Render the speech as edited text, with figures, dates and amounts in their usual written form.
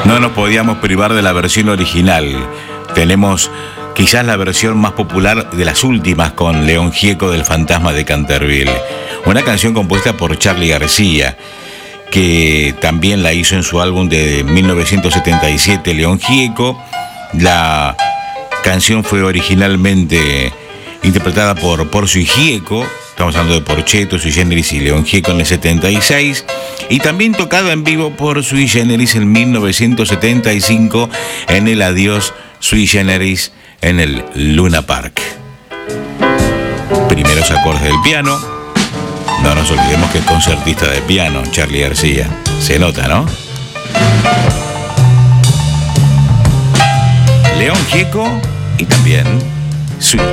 No nos podíamos privar de la versión original. Tenemos quizás la versión más popular de las últimas con León Gieco del Fantasma de Canterville. Una canción compuesta por Charly García, que también la hizo en su álbum de 1977, León Gieco. La canción fue originalmente interpretada por Porcio y Gieco. Estamos hablando de Porcheto, Sui Generis y León Gieco en el 76. Y también tocada en vivo por Sui Generis en 1975 en el Adiós Sui Generis en el Luna Park. Primeros acordes del piano. No nos olvidemos que es concertista de piano, Charly García. Se nota, ¿no? León Gieco y también Sui.